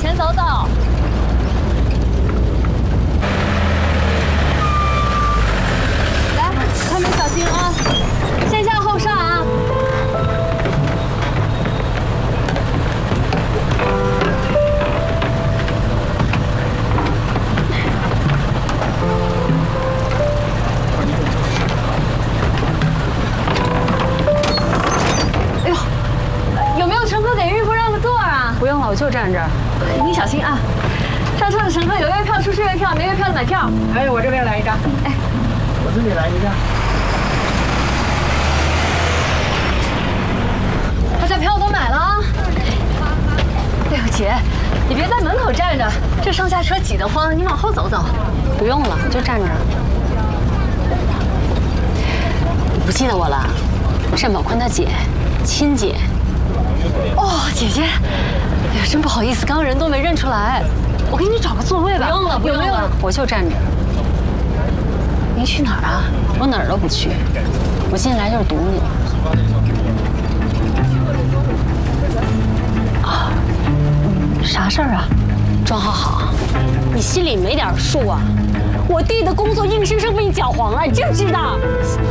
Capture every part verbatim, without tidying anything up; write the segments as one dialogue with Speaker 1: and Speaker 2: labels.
Speaker 1: 前走走。来，开门小心啊，先下后上啊。
Speaker 2: 不用了，我就站这儿。
Speaker 1: 你小心啊！上车的乘客有月票出示月票，没月票的买票。
Speaker 3: 哎，我这边来一张。
Speaker 1: 哎，
Speaker 3: 我这里来一张。
Speaker 1: 大家票都买了啊！哎呦，姐，你别在门口站着，这上下车挤得慌，你往后走走。
Speaker 2: 不用了，就站这儿。你不记得我了？单宝坤他姐，亲姐。
Speaker 1: 哦，姐姐。 哎呀，真不好意思，刚刚人都没认出来。我给你找个座位吧。
Speaker 2: 不用了，不用了，有没有我就站着。
Speaker 1: 您去哪儿啊？
Speaker 2: 我哪儿都不去，我进来就是堵你。
Speaker 1: 啊，啥事儿啊？
Speaker 2: 庄浩好，你心里没点数啊？我弟的工作硬生生被你搅黄了，你知不知道？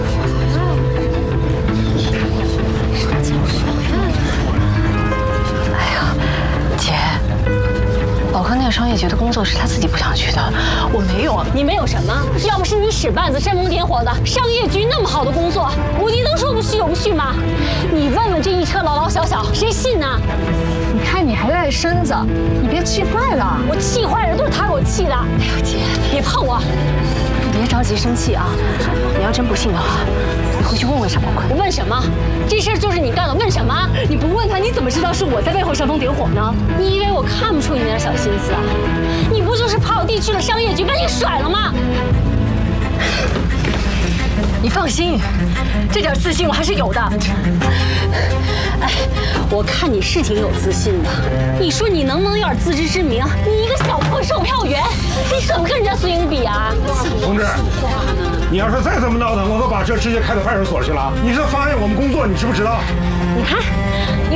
Speaker 1: 宝科那个商业局的工作是他自己不想去的，我没有啊。
Speaker 2: 你没有什么？要不是你使绊子煽风点火的，商业局那么好的工作，我弟能说不去有不去吗？你问问这一车老老小小，谁信呢？
Speaker 1: 你看你还赖身子，你别气坏了。
Speaker 2: 我气坏了，都是他给我气的。哎
Speaker 1: 呦姐，
Speaker 2: 别碰我！
Speaker 1: 你别着急生气啊。你要真不信的话，你回去问问单宝坤。
Speaker 2: 我问什么？这事儿就是你干的，问什么？
Speaker 1: 你不问他，你怎么知道是我在背后煽风点火呢？
Speaker 2: 你以为我看不出你那点小心思啊？你不就是怕我弟去了商业局把你甩了吗？
Speaker 1: 你放心，这点自信我还是有的。
Speaker 2: 哎，我看你是挺有自信的。你说你能不能有点自知之明？你一个小破售票员，你怎么跟人家孙英比啊？
Speaker 4: 同志，你要是再这么闹腾，我可把这直接开到派出所去了。你这妨碍我们工作，你知不知道？
Speaker 2: 你看，你